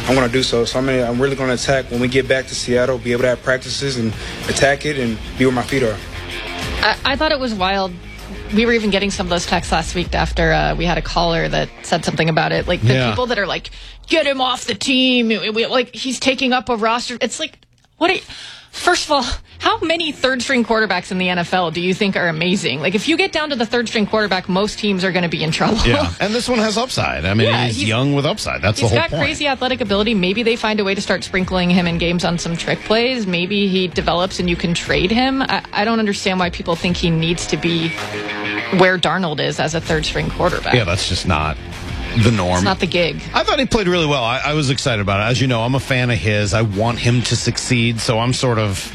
I'm going to do so. So I'm really going to attack when we get back to Seattle, be able to have practices and attack it and be where my feet are. I thought it was wild. We were even getting some of those texts last week after we had a caller that said something about it. Like, the people that are like, get him off the team. Like, he's taking up a roster. It's like, first of all, how many third-string quarterbacks in the NFL do you think are amazing? Like, if you get down to the third-string quarterback, most teams are going to be in trouble. Yeah, and this one has upside. I mean, he's young with upside. That's the whole point. He's got crazy athletic ability. Maybe they find a way to start sprinkling him in games on some trick plays. Maybe he develops and you can trade him. I don't understand why people think he needs to be where Darnold is as a third-string quarterback. Yeah, that's just not the norm. It's not the gig. I thought he played really well. I was excited about it. As you know, I'm a fan of his. I want him to succeed, so I'm sort of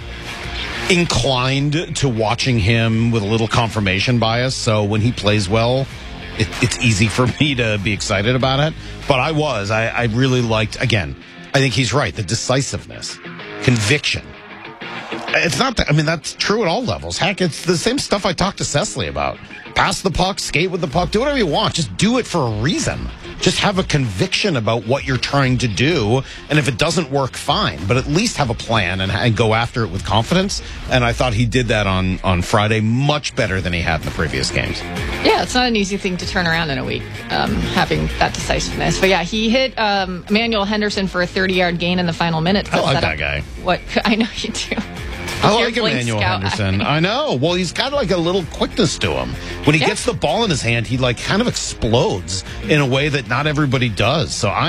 inclined to watching him with a little confirmation bias. So when he plays well, it's easy for me to be excited about it. But I really liked, again, I think he's right, the decisiveness, conviction. It's not that, I mean, that's true at all levels. Heck, it's the same stuff I talked to Cecily about. Pass the puck, skate with the puck, do whatever you want. Just do it for a reason. Just have a conviction about what you're trying to do. And if it doesn't work, fine. But at least have a plan and go after it with confidence. And I thought he did that on Friday much better than he had in the previous games. Yeah, it's not an easy thing to turn around in a week, having that decisiveness. But yeah, he hit Emmanuel Henderson for a 30-yard gain in the final minute. I like that guy. I know you do. I like Emmanuel Henderson. I know. Well, he's got like a little quickness to him. When he gets the ball in his hand, he like kind of explodes in a way that not everybody does. So I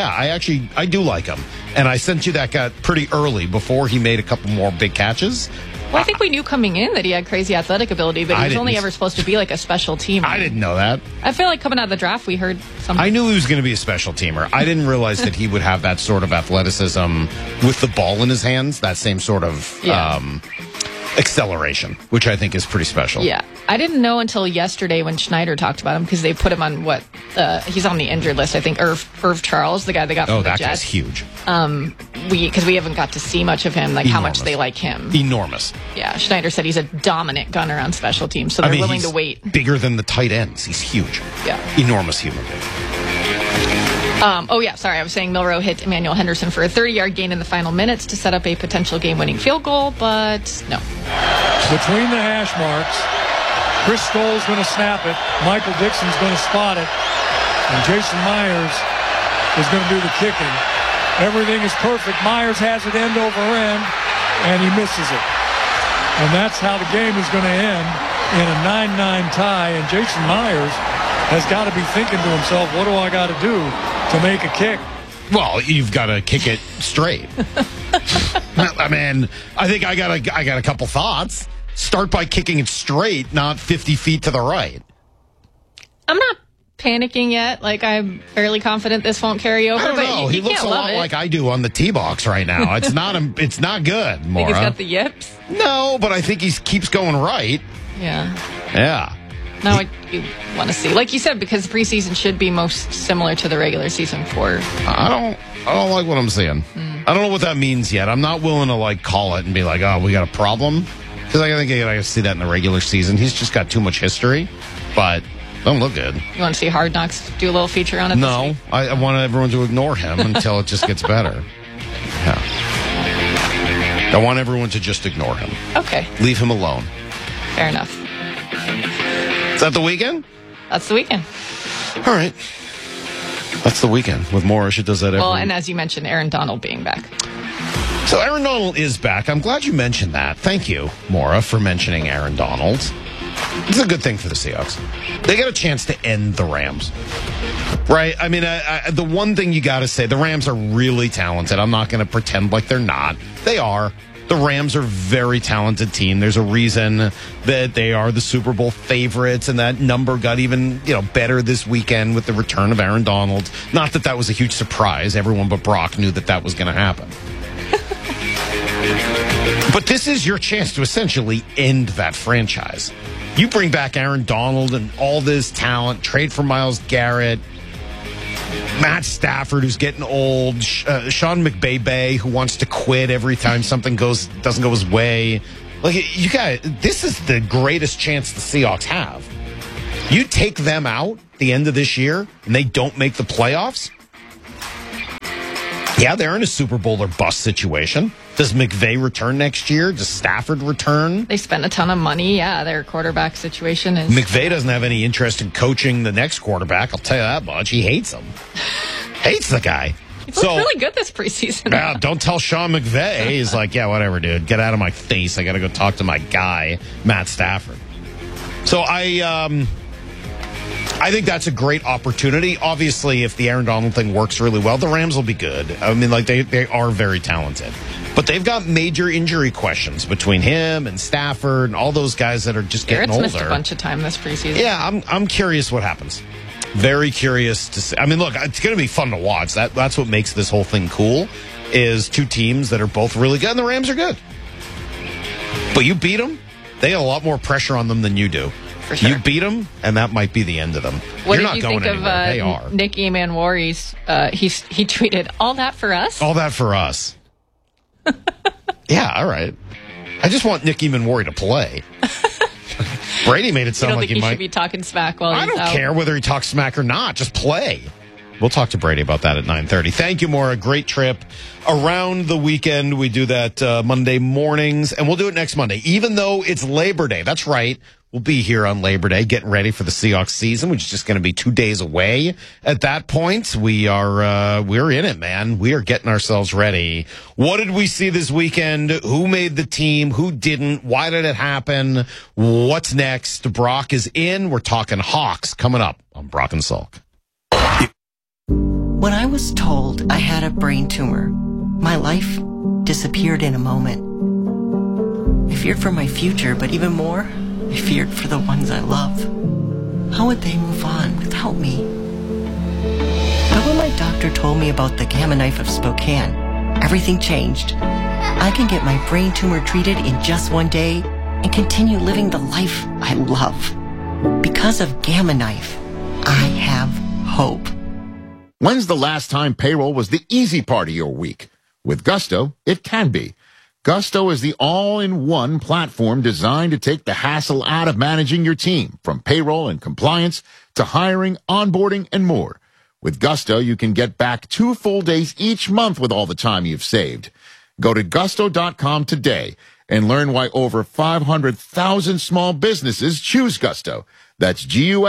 do like him. And I sent you that guy pretty early before he made a couple more big catches. Well, I think we knew coming in that he had crazy athletic ability, but he was only ever supposed to be like a special teamer. I didn't know that. I feel like coming out of the draft, we heard something. I knew he was going to be a special teamer. I didn't realize that he would have that sort of athleticism with the ball in his hands, that same sort of acceleration, which I think is pretty special. Yeah. I didn't know until yesterday when Schneider talked about him, because they put him on he's on the injured list, I think. Irv Charles, the guy they got from the Jets. Oh, that guy's huge. Because we haven't got to see much of him, like how much they like him. Enormous. Yeah, Schneider said he's a dominant gunner on special teams, so they're willing to wait. Bigger than the tight ends. He's huge. Yeah. Enormous human being. I was saying Milroe hit Emmanuel Henderson for a 30-yard gain in the final minutes to set up a potential game-winning field goal, but no. Between the hash marks, Chris Stoll's going to snap it, Michael Dixon's going to spot it, and Jason Myers is going to do the kicking. Everything is perfect. Myers has it end over end, and he misses it. And that's how the game is going to end in a 9-9 tie, and Jason Myers has got to be thinking to himself, what do I got to do to make a kick? Well, you've got to kick it straight. I mean, I think I got a couple thoughts. Start by kicking it straight, not 50 feet to the right. I'm not panicking yet. Like, I'm fairly confident this won't carry over. I don't know. He looks a lot like I do on the tee box right now. It's not good, Maura. Think he's got the yips? No, but I think he keeps going right. Yeah. Yeah. No, I want to see, like you said, because preseason should be most similar to the regular season for. I don't like what I'm seeing. I don't know what that means yet. I'm not willing to like call it and be like, oh, we got a problem, because I think I got to see that in the regular season. He's just got too much history, but don't look good. You want to see Hard Knocks do a little feature on it? No, this week? I want everyone to ignore him until it just gets better. Yeah. I want everyone to just ignore him. Okay. Leave him alone. Fair enough. Is that the weekend? That's the weekend. All right. That's the weekend with Maura. She does that every week. And as you mentioned, Aaron Donald being back. So Aaron Donald is back. I'm glad you mentioned that. Thank you, Maura, for mentioning Aaron Donald. It's a good thing for the Seahawks. They got a chance to end the Rams. Right? I mean, the one thing you got to say, the Rams are really talented. I'm not going to pretend like they're not. They are. The Rams are a very talented team. There's a reason that they are the Super Bowl favorites, and that number got even better this weekend with the return of Aaron Donald. Not that was a huge surprise. Everyone but Brock knew that was going to happen. But this is your chance to essentially end that franchise. You bring back Aaron Donald and all this talent, trade for Myles Garrett, Matt Stafford, who's getting old, Sean McVay, who wants to quit every time something doesn't go his way. Like, you guys, this is the greatest chance the Seahawks have. You take them out at the end of this year, and they don't make the playoffs. Yeah, they're in a Super Bowl or bust situation. Does McVay return next year? Does Stafford return? They spent a ton of money. Yeah, their quarterback situation is... McVay doesn't have any interest in coaching the next quarterback. I'll tell you that much. He hates him. Hates the guy. He looked really good this preseason. Yeah, don't tell Sean McVay. He's like, yeah, whatever, dude. Get out of my face. I got to go talk to my guy, Matt Stafford. So I think that's a great opportunity. Obviously, if the Aaron Donald thing works really well, the Rams will be good. I mean, like they are very talented. But they've got major injury questions between him and Stafford and all those guys that are just getting older. Garrett's missed a bunch of time this preseason. Yeah, I'm curious what happens. Very curious to see. I mean, look, it's going to be fun to watch. That's what makes this whole thing cool, is two teams that are both really good, and the Rams are good. But you beat them, they have a lot more pressure on them than you do. For sure. You beat them, and that might be the end of them. What You're did not you going think anywhere. They are. of Nicky Manwari's? He tweeted, "All that for us." All that for us. Yeah, all right. I just want Nicky Manwari to play. Brady made it sound like he should be talking smack while he's out. I don't care whether he talks smack or not. Just play. We'll talk to Brady about that at 9:30. Thank you, Maura. Great trip. Around the weekend, we do that Monday mornings, and we'll do it next Monday, even though it's Labor Day. That's right. We'll be here on Labor Day getting ready for the Seahawks season, which is just going to be 2 days away. At that point, we're in it, man. We are getting ourselves ready. What did we see this weekend? Who made the team? Who didn't? Why did it happen? What's next? Brock is in. We're talking Hawks coming up on Brock and Salk. When I was told I had a brain tumor, my life disappeared in a moment. I feared for my future, but even more, I feared for the ones I love. How would they move on without me? But when my doctor told me about the Gamma Knife of Spokane, everything changed. I can get my brain tumor treated in just 1 day and continue living the life I love. Because of Gamma Knife, I have hope. When's the last time payroll was the easy part of your week? With Gusto, it can be. Gusto is the all-in-one platform designed to take the hassle out of managing your team, from payroll and compliance to hiring, onboarding, and more. With Gusto, you can get back 2 full days each month with all the time you've saved. Go to gusto.com today and learn why over 500,000 small businesses choose Gusto. That's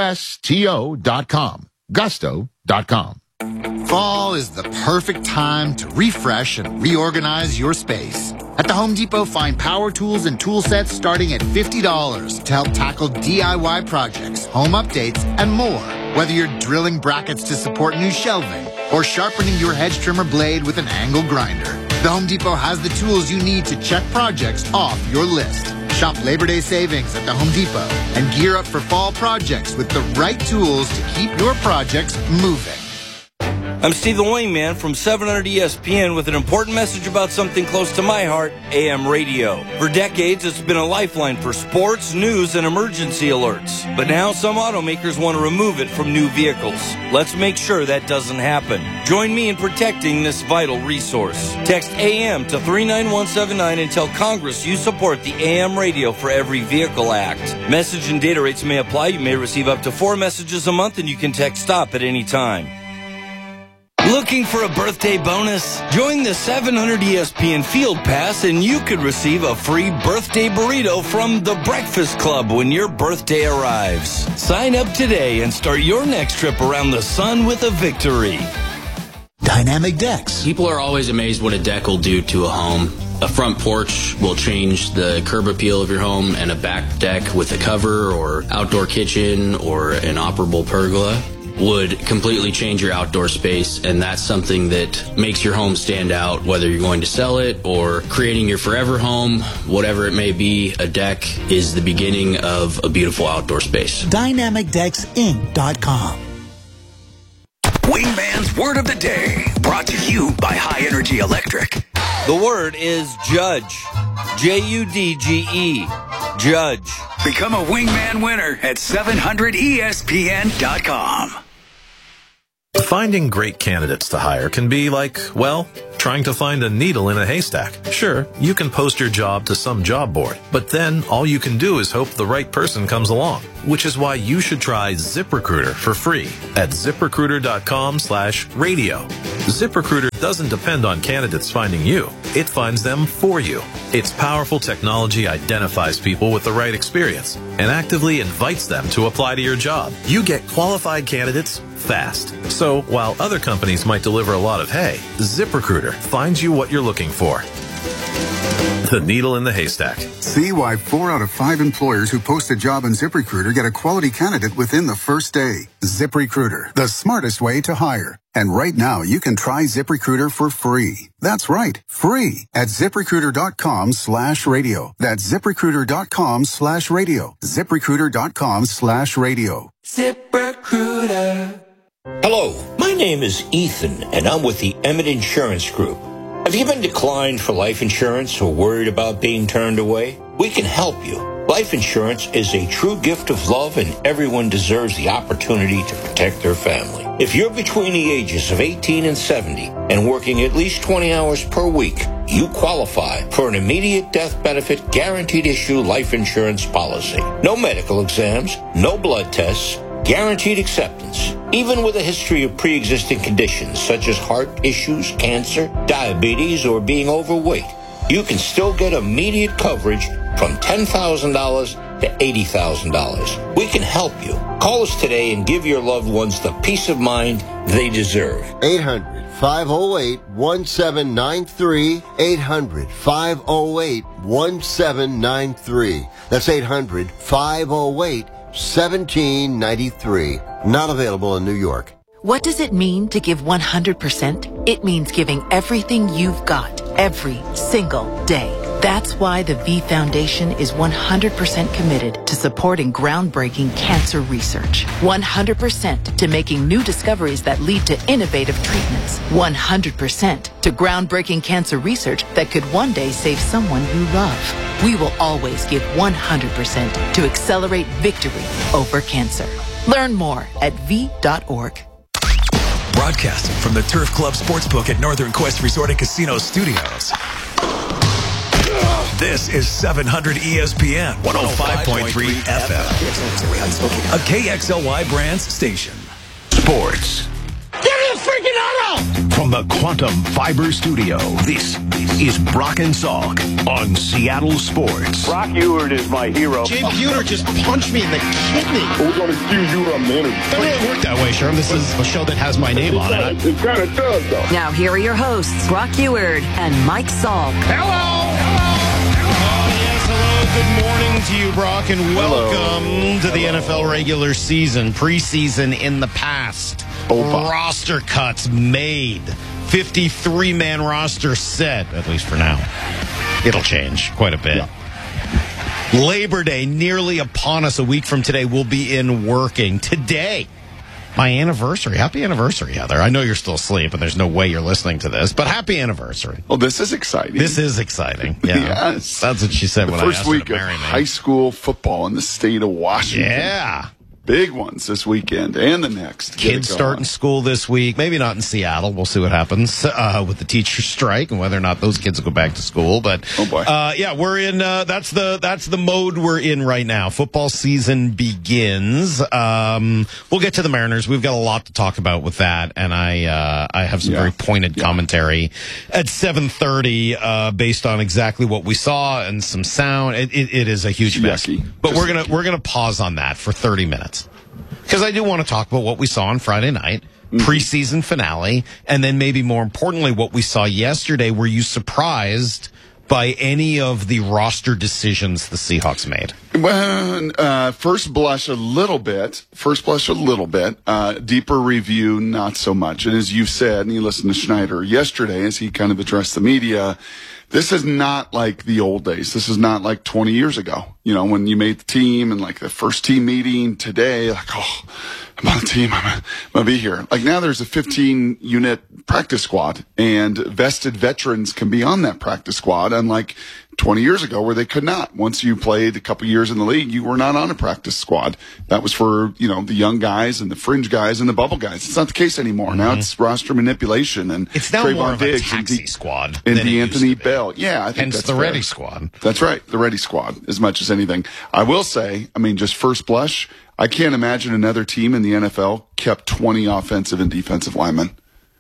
GUSTO.com. Gusto.com. Fall is the perfect time to refresh and reorganize your space. At the Home Depot, find power tools and tool sets starting at $50 to help tackle DIY projects, home updates, and more. Whether you're drilling brackets to support new shelving or sharpening your hedge trimmer blade with an angle grinder, the Home Depot has the tools you need to check projects off your list. Shop Labor Day savings at the Home Depot and gear up for fall projects with the right tools to keep your projects moving. I'm Steve the Wingman from 700 ESPN with an important message about something close to my heart, AM radio. For decades, it's been a lifeline for sports, news, and emergency alerts. But now some automakers want to remove it from new vehicles. Let's make sure that doesn't happen. Join me in protecting this vital resource. Text AM to 39179 and tell Congress you support the AM Radio for Every Vehicle Act. Message and data rates may apply. You may receive up to 4 messages a month, and you can text STOP at any time. Looking for a birthday bonus? Join the 700 ESPN Field Pass and you could receive a free birthday burrito from The Breakfast Club when your birthday arrives. Sign up today and start your next trip around the sun with a victory. Dynamic Decks. People are always amazed what a deck will do to a home. A front porch will change the curb appeal of your home, and a back deck with a cover or outdoor kitchen or an operable pergola would completely change your outdoor space, and that's something that makes your home stand out, whether you're going to sell it or creating your forever home, whatever it may be. A deck is the beginning of a beautiful outdoor space. DynamicDecksInc.com. Wingman's Word of the Day, brought to you by High Energy Electric. The word is judge. J-U-D-G-E. Judge. Become a Wingman winner at 700ESPN.com. Finding great candidates to hire can be like, well, Trying to find a needle in a haystack? Sure, you can post your job to some job board, but then all you can do is hope the right person comes along, which is why you should try ZipRecruiter for free at ZipRecruiter.com/radio. ZipRecruiter doesn't depend on candidates finding you. It finds them for you. Its powerful technology identifies people with the right experience and actively invites them to apply to your job. You get qualified candidates fast. So while other companies might deliver a lot of hay, ZipRecruiter finds you what you're looking for. The needle in the haystack. See why 4 out of 5 employers who post a job on ZipRecruiter get a quality candidate within the first day. ZipRecruiter, the smartest way to hire. And right now, you can try ZipRecruiter for free. That's right, free at ZipRecruiter.com/radio. That's ZipRecruiter.com/radio. ZipRecruiter.com/radio. ZipRecruiter. Hello, my name is Ethan, and I'm with the Emmett Insurance Group. Have you been declined for life insurance or worried about being turned away? We can help you. Life insurance is a true gift of love, and everyone deserves the opportunity to protect their family. If you're between the ages of 18 and 70 and working at least 20 hours per week, you qualify for an immediate death benefit guaranteed issue life insurance policy. No medical exams, no blood tests, guaranteed acceptance. Even with a history of pre-existing conditions such as heart issues, cancer, diabetes, or being overweight, you can still get immediate coverage from $10,000 to $80,000. We can help you. Call us today and give your loved ones the peace of mind they deserve. 800-508-1793. 800-508-1793. That's 800-508-1793. Not available in New York. What does it mean to give 100%? It means giving everything you've got every single day. That's why the V Foundation is 100% committed to supporting groundbreaking cancer research. 100% to making new discoveries that lead to innovative treatments. 100% to groundbreaking cancer research that could one day save someone you love. We will always give 100% to accelerate victory over cancer. Learn more at V.org. Broadcasting from the Turf Club Sportsbook at Northern Quest Resort and Casino Studios. This is 700 ESPN 105.3 FM. A KXLY Brands station. Sports. Give me a freaking auto! From the Quantum Fiber Studio, this is Brock and Salk on Seattle Sports. Brock Ewert is my hero. James Buhner just punched me in the kidney. We're going to accuse you of minute. It doesn't really work that way, Sherm. This is a show that has my name on it. It kind of does, though. Now, here are your hosts, Brock Ewert and Mike Salk. Hello! Good morning to you, Brock, and welcome to the NFL regular season. Preseason in the past. Roster cuts made. 53-man roster set, at least for now. It'll change quite a bit. Yeah. Labor Day nearly upon us. A week from today, we'll be in working. Today, my anniversary. Happy anniversary, Heather. I know you're still asleep, and there's no way you're listening to this, but happy anniversary. Well, this is exciting. This is exciting. Yeah. Yes. That's what she said when I asked her to marry me. First week of high school football in the state of Washington. Yeah. Big ones this weekend and the next. Kids starting school this week. Maybe not in Seattle. We'll see what happens with the teacher strike and whether or not those kids will go back to school. But oh boy, yeah, we're in. That's the mode we're in right now. Football season begins. We'll get to the Mariners. We've got a lot to talk about with that, and I have some very pointed commentary at 7:30 based on exactly what we saw and some sound. It is a huge mess. But we're gonna pause on that for 30 minutes. Because I do want to talk about what we saw on Friday night, preseason finale, and then maybe more importantly, what we saw yesterday. Were you surprised by any of the roster decisions the Seahawks made? Well, first blush a little bit. Deeper review, not so much. And as you said, and you listened to Schneider yesterday as he kind of addressed the media, this is not like the old days. This is not like 20 years ago. You know, when you made the team and like the first team meeting today, like, oh, I'm on the team. I'm going to be here. Like now there's a 15-unit practice squad and vested veterans can be on that practice squad, unlike 20 years ago where they could not. Once you played a couple years in the league, you were not on a practice squad. That was for, the young guys and the fringe guys and the bubble guys. It's not the case anymore. Now it's roster manipulation and it's now Trayvon more of a Diggs taxi squad and than it used D'Anthony to be. Bell. Yeah, I think Hence that's the fair. Ready Squad. That's right, the Ready Squad, as much as anything. I will say, just first blush, I can't imagine another team in the NFL kept 20 offensive and defensive linemen.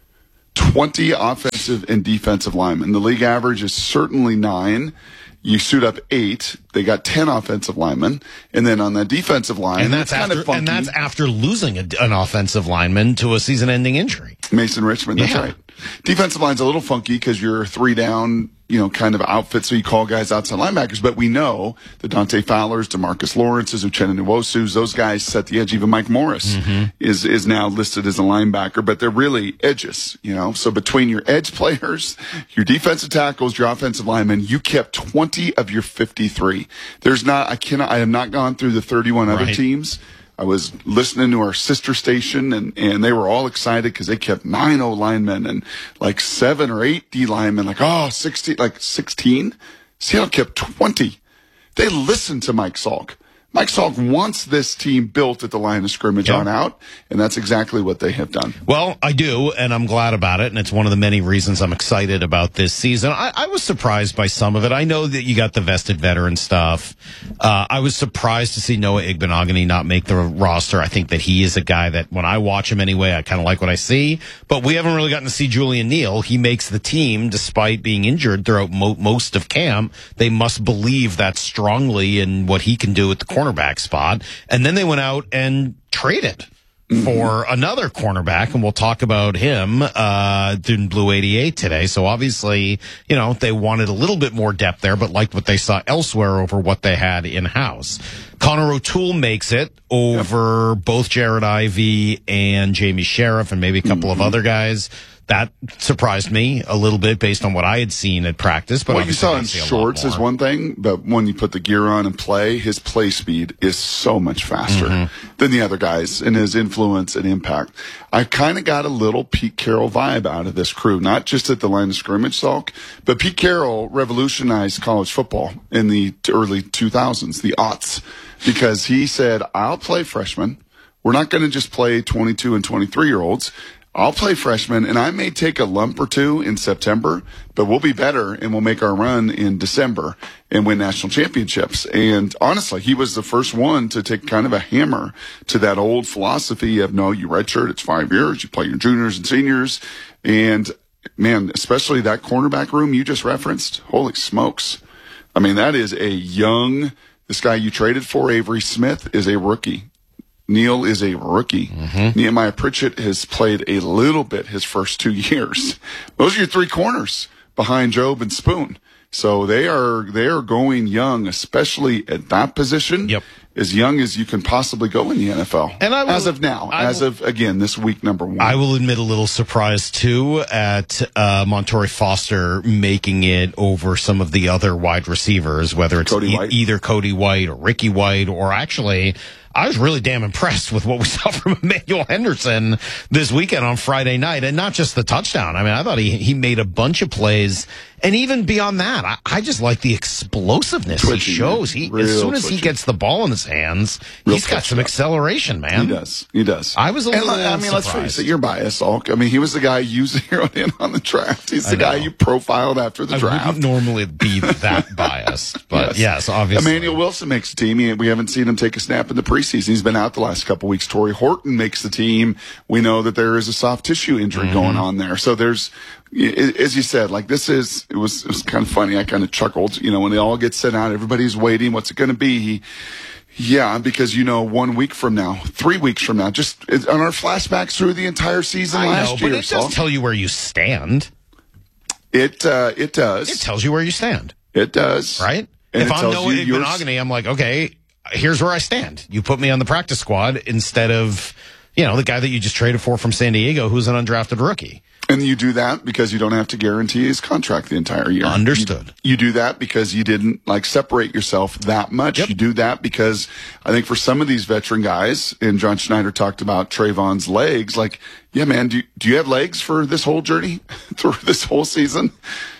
20 offensive and defensive linemen. The league average is certainly 9. You suit up 8. They got 10 offensive linemen, and then on the defensive line, and that's kind of funky. And that's after losing an offensive lineman to a season-ending injury. Mason Richmond, that's right. Defensive line's a little funky because you're 3 down, kind of outfit, so you call guys outside linebackers. But we know the Dante Fowlers, DeMarcus Lawrence's, Uchenna Nwosu's, those guys set the edge. Even Mike Morris is now listed as a linebacker, but they're really edges, So between your edge players, your defensive tackles, your offensive linemen, you kept 20 of your 53. I have not gone through the 31 other teams. I was listening to our sister station, and they were all excited because they kept 9 O linemen and like 7 or 8 D linemen, 16. Seattle kept 20. They listened to Mike Salk. Mike Salk wants this team built at the line of scrimmage on out, and that's exactly what they have done. Well, I do, and I'm glad about it, and it's one of the many reasons I'm excited about this season. I was surprised by some of it. I know that you got the vested veteran stuff. I was surprised to see Noah Igbenogany not make the roster. I think that he is a guy that, when I watch him anyway, I kind of like what I see. But we haven't really gotten to see Julian Neal. He makes the team despite being injured throughout most of camp. They must believe that strongly in what he can do at the cornerback spot. And then they went out and traded for another cornerback, and we'll talk about him in Blue 88 today. So obviously, they wanted a little bit more depth there, but liked what they saw elsewhere over what they had in-house. Connor O'Toole makes it over both Jared Ivey and Jamie Sheriff and maybe a couple of other guys. That surprised me a little bit based on what I had seen at practice. But what you saw in shorts is one thing, but when you put the gear on and play, his play speed is so much faster than the other guys, and his influence and impact. I kind of got a little Pete Carroll vibe out of this crew, not just at the line of scrimmage, Salk, but Pete Carroll revolutionized college football in the early 2000s, the aughts, because he said, I'll play freshmen. We're not going to just play 22 and 23-year-olds. I'll play freshmen, and I may take a lump or two in September, but we'll be better, and we'll make our run in December and win national championships. And honestly, he was the first one to take kind of a hammer to that old philosophy of, no, you redshirt, it's 5 years, you play your juniors and seniors. And, man, especially that cornerback room you just referenced, holy smokes. That is this guy you traded for, Avery Smith, is a rookie. Neal is a rookie. Nehemiah Pritchett has played a little bit his first 2 years. Those are your 3 corners behind Jobe and Spoon. So they are going young, especially at that position. Yep. As young as you can possibly go in the NFL. And as of now, this week number 1. I will admit a little surprise too at Montorie Foster making it over some of the other wide receivers, whether it's either Cody White or Ricky White, or actually, I was really damn impressed with what we saw from Emmanuel Henderson this weekend on Friday night, and not just the touchdown. I thought he made a bunch of plays, and even beyond that, I just like the explosiveness he shows. As soon as he gets the ball in his hands, he's got some acceleration, man. He does. I was a little surprised. Let's face it, you're biased, Salk. He was the guy you zeroed in on the draft. He's the guy you profiled after the draft. I wouldn't normally be that biased, but yes, obviously. Emmanuel Wilson makes the team. We haven't seen him take a snap in the preseason. He's been out the last couple weeks. Torrey Horton makes the team. We know that there is a soft tissue injury going on there. So there's, as you said, it was kind of funny. I kind of chuckled, when they all get sent out, everybody's waiting. What's it going to be? Yeah, because 1 week from now, 3 weeks from now, just on our flashbacks through the entire season last year. But it does tell you where you stand. It does. It tells you where you stand. It does. Right? And if I'm Noah Igbenogany, I'm like, okay, here's where I stand. You put me on the practice squad instead of, the guy that you just traded for from San Diego, who's an undrafted rookie. And you do that because you don't have to guarantee his contract the entire year. Understood. You do that because you didn't separate yourself that much. Yep. You do that because I think for some of these veteran guys, and John Schneider talked about Trayvon's legs, yeah, man, do you have legs for this whole journey, through this whole season?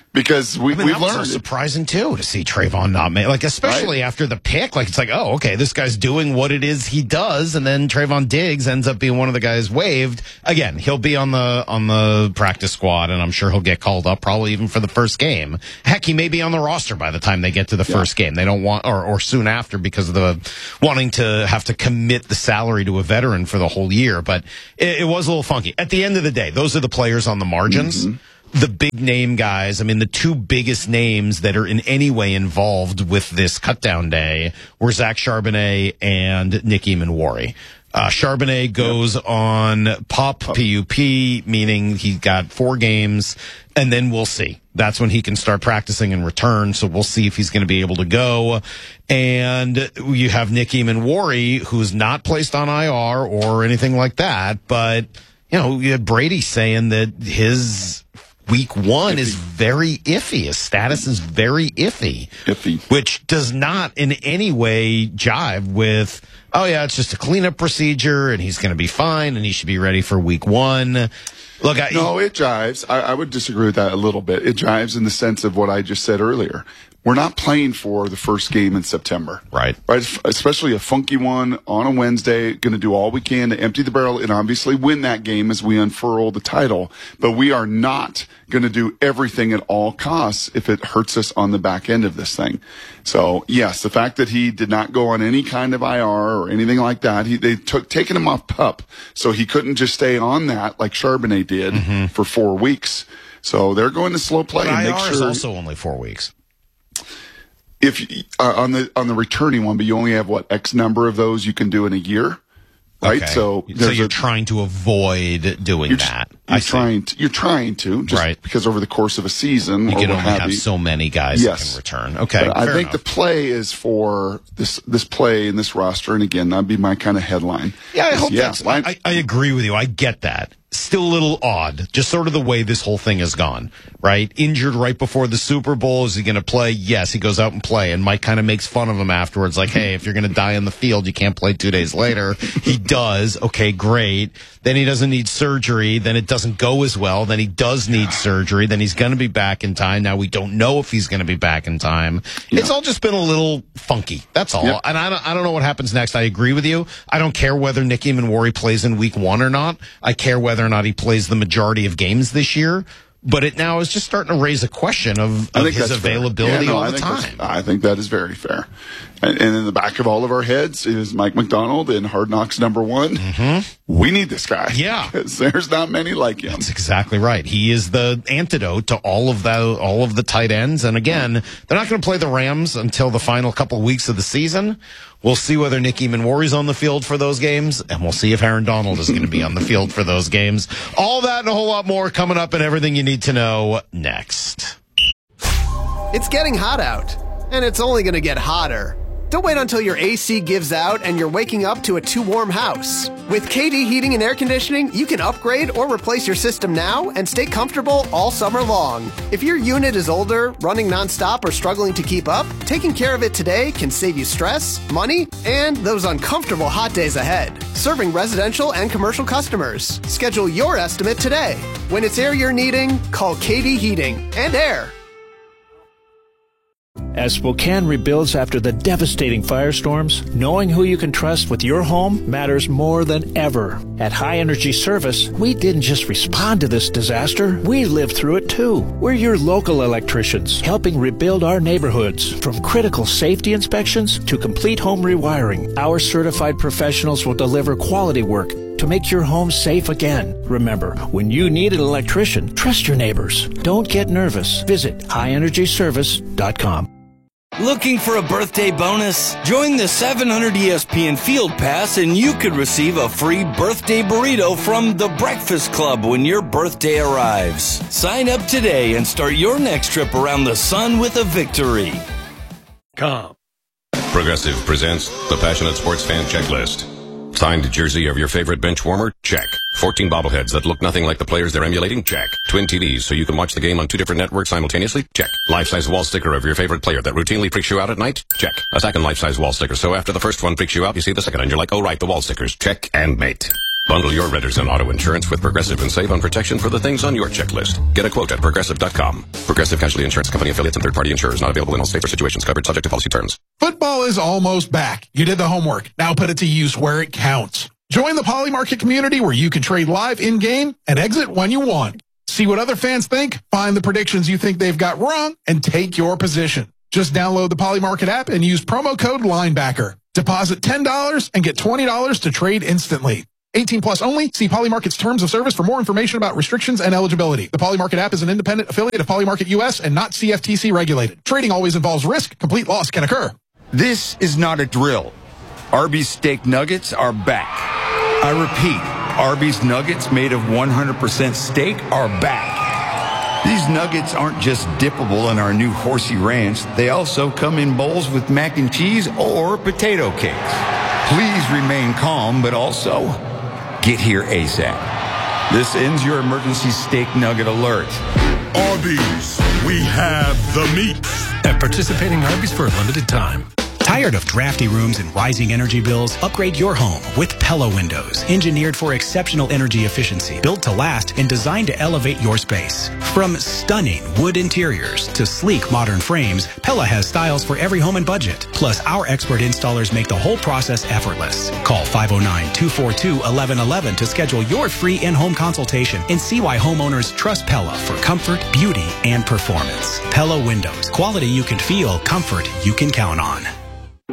because we've that was learned. So surprising too to see Trayvon not make, like, especially after the pick. Like, it's like, oh, okay, this guy's doing what it is he does, and then Trayvon Diggs ends up being one of the guys waived. Again, he'll be on the practice squad, and I'm sure he'll get called up probably even for the first game. Heck, he may be on the roster by the time they get to the first game. They don't want, or soon after, because of the wanting to have to commit the salary to a veteran for the whole year. But it was a little funky. At the end of the day, those are the players on the margins. Mm-hmm. The big name guys, I mean, the two biggest names that are in any way involved with this cutdown day were Zach Charbonnet and Nick Eamon-Wari. Charbonnet goes on PUP, meaning he got 4 games, and then we'll see. That's when he can start practicing and return, so we'll see if he's going to be able to go. And you have Nick Eamon-Wari, who's not placed on IR or anything like that, but, you had Brady saying that his week 1 is very iffy. His status is very iffy. Which does not in any way jive with, oh yeah, it's just a cleanup procedure and he's going to be fine and he should be ready for week 1. Look, no, it jives. I would disagree with that a little bit. It jives in the sense of what I just said earlier. We're not playing for the first game in September. Right. Especially a funky one on a Wednesday. Going to do all we can to empty the barrel and obviously win that game as we unfurl the title. But we are not going to do everything at all costs if it hurts us on the back end of this thing. So, yes, the fact that he did not go on any kind of IR or anything like that, they taken him off PUP, so he couldn't just stay on that like Charbonnet did for 4 weeks. So they're going to slow play and make sure. IR is also only 4 weeks. If on the returning one, but you only have X number of those you can do in a year, right? Okay. So you're trying to avoid doing that. You're trying to, just right, because over the course of a season, you can only have so many guys that can return. Okay, but I think the play is for this play in this roster, and again, that'd be my kind of headline. Yeah, I hope that's. I agree with you. I get that. Still a little odd, just sort of the way this whole thing has gone, right? Injured right before the Super Bowl. Is he going to play? Yes, he goes out and play. And Mike kind of makes fun of him afterwards, like, hey, if you're going to die on the field, you can't play 2 days later. He does. Okay, great. Then he doesn't need surgery. Then it doesn't go as well. Then he does need surgery. Then he's going to be back in time. Now we don't know if he's going to be back in time. Yeah. It's all just been a little funky. That's all. Yeah. And I don't know what happens next. I agree with you. I don't care whether Nick Eamon-Wari plays in week 1 or not. I care whether or not he plays the majority of games this year. But it now is just starting to raise a question of his availability all the time. I think that is very fair. And in the back of all of our heads is Mike McDonald in Hard Knocks #1. Mm-hmm. We need this guy. Yeah. Because there's not many like him. That's exactly right. He is the antidote to all of the tight ends. And again, they're not going to play the Rams until the final couple of weeks of the season. We'll see whether Nick Eamon-Wari's on the field for those games, and we'll see if Aaron Donald is going to be on the field for those games. All that and a whole lot more coming up, and everything you need to know next. It's getting hot out, and it's only going to get hotter. Don't wait until your AC gives out and you're waking up to a too warm house. With KD Heating and Air Conditioning, you can upgrade or replace your system now and stay comfortable all summer long. If your unit is older, running nonstop, or struggling to keep up, taking care of it today can save you stress, money, and those uncomfortable hot days ahead. Serving residential and commercial customers. Schedule your estimate today. When it's air you're needing, call KD Heating and Air. As Spokane rebuilds after the devastating firestorms, knowing who you can trust with your home matters more than ever. At High Energy Service, we didn't just respond to this disaster, we lived through it too. We're your local electricians, helping rebuild our neighborhoods. From critical safety inspections to complete home rewiring, our certified professionals will deliver quality work to make your home safe again. Remember, when you need an electrician, trust your neighbors. Don't get nervous. Visit highenergyservice.com. Looking for a birthday bonus? Join the 700 ESPN Field Pass and you could receive a free birthday burrito from The Breakfast Club when your birthday arrives. Sign up today and start your next trip around the sun with a victory. Progressive presents the Passionate Sports Fan Checklist. Signed jersey of your favorite bench warmer? Check. 14 bobbleheads that look nothing like the players they're emulating? Check. Twin TVs so you can watch the game on 2 different networks simultaneously? Check. Life-size wall sticker of your favorite player that routinely freaks you out at night? Check. A second life-size wall sticker so after the first one freaks you out, you see the second and you're like, oh right, the wall stickers. Check and mate. Bundle your renters and auto insurance with Progressive and save on protection for the things on your checklist. Get a quote at Progressive.com. Progressive Casualty Insurance Company affiliates and third-party insurers not available in all states or situations covered subject to policy terms. Football is almost back. You did the homework. Now put it to use where it counts. Join the Poly Market community where you can trade live in-game and exit when you want. See what other fans think, find the predictions you think they've got wrong, and take your position. Just download the Poly Market app and use promo code LINEBACKER. Deposit $10 and get $20 to trade instantly. 18 plus only. See Poly Market's terms of service for more information about restrictions and eligibility. The Poly Market app is an independent affiliate of Poly Market US and not CFTC regulated. Trading always involves risk. Complete loss can occur. This is not a drill. Arby's steak nuggets are back. I repeat, Arby's nuggets made of 100% steak are back. These nuggets aren't just dippable in our new Horsey Ranch. They also come in bowls with mac and cheese or potato cakes. Please remain calm, but also get here ASAP. This ends your emergency steak nugget alert. Arby's, we have the meat. At participating Arby's for a limited time. Tired of drafty rooms and rising energy bills? Upgrade your home with Pella Windows. Engineered for exceptional energy efficiency, built to last, and designed to elevate your space. From stunning wood interiors to sleek modern frames, Pella has styles for every home and budget. Plus, our expert installers make the whole process effortless. Call 509-242-1111 to schedule your free in-home consultation and see why homeowners trust Pella for comfort, beauty, and performance. Pella Windows. Quality you can feel, comfort you can count on.